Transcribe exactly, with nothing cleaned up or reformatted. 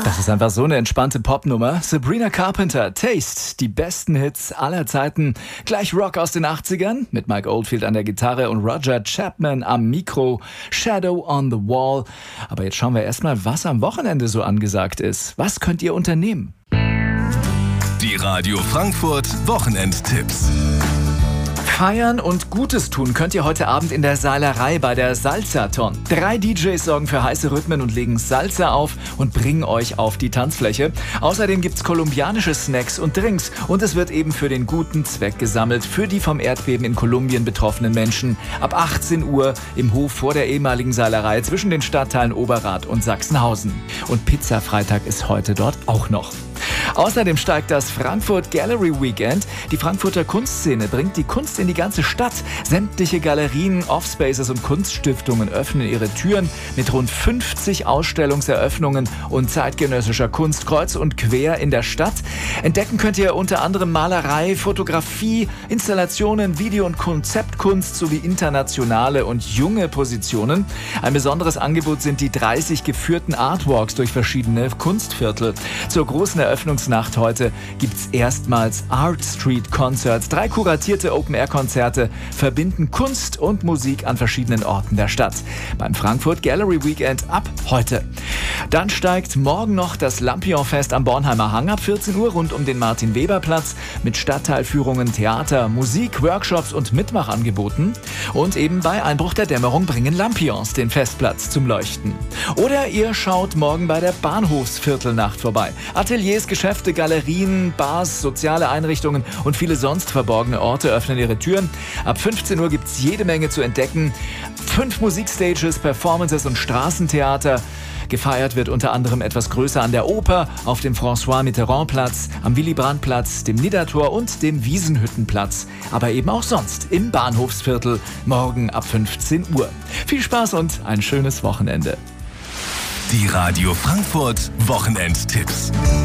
Das ist einfach so eine entspannte Popnummer. Sabrina Carpenter, Taste, die besten Hits aller Zeiten. Gleich Rock aus den achtzigern mit Mike Oldfield an der Gitarre und Roger Chapman am Mikro. Shadow on the Wall. Aber jetzt schauen wir erstmal, was am Wochenende so angesagt ist. Was könnt ihr unternehmen? Die Radio Frankfurt Wochenendtipps. Feiern und Gutes tun könnt ihr heute Abend in der Seilerei bei der Salsaton. Drei D Js sorgen für heiße Rhythmen und legen Salsa auf und bringen euch auf die Tanzfläche. Außerdem gibt's kolumbianische Snacks und Drinks und es wird eben für den guten Zweck gesammelt, für die vom Erdbeben in Kolumbien betroffenen Menschen. Ab achtzehn Uhr im Hof vor der ehemaligen Seilerei zwischen den Stadtteilen Oberrad und Sachsenhausen. Und Pizza-Freitag ist heute dort auch noch. Außerdem steigt das Frankfurt Gallery Weekend. Die Frankfurter Kunstszene bringt die Kunst in die ganze Stadt. Sämtliche Galerien, Offspaces und Kunststiftungen öffnen ihre Türen mit rund fünfzig Ausstellungseröffnungen und zeitgenössischer Kunst kreuz und quer in der Stadt. Entdecken könnt ihr unter anderem Malerei, Fotografie, Installationen, Video- und Konzeptkunst sowie internationale und junge Positionen. Ein besonderes Angebot sind die dreißig geführten Artwalks durch verschiedene Kunstviertel. Zur großen Eröffnungsnacht heute gibt's erstmals Art Street Concerts. Drei kuratierte Open-Air-Konzerte verbinden Kunst und Musik an verschiedenen Orten der Stadt. Beim Frankfurt Gallery Weekend ab heute. Dann steigt morgen noch das Lampion-Fest am Bornheimer Hang ab vierzehn Uhr rund um den Martin-Weber-Platz mit Stadtteilführungen, Theater, Musik, Workshops und Mitmachangeboten. Und eben bei Einbruch der Dämmerung bringen Lampions den Festplatz zum Leuchten. Oder ihr schaut morgen bei der Bahnhofsviertelnacht vorbei. Ateliers, Geschäfte, Galerien, Bars, soziale Einrichtungen und viele sonst verborgene Orte öffnen ihre Türen. Ab fünfzehn Uhr gibt es jede Menge zu entdecken. Fünf Musikstages, Performances und Straßentheater. Gefeiert wird unter anderem etwas größer an der Oper, auf dem François-Mitterrand-Platz, am Willy-Brandt-Platz, dem Niddertor und dem Wiesenhüttenplatz. Aber eben auch sonst im Bahnhofsviertel, morgen ab fünfzehn Uhr. Viel Spaß und ein schönes Wochenende. Die Radio Frankfurt Wochenendtipps.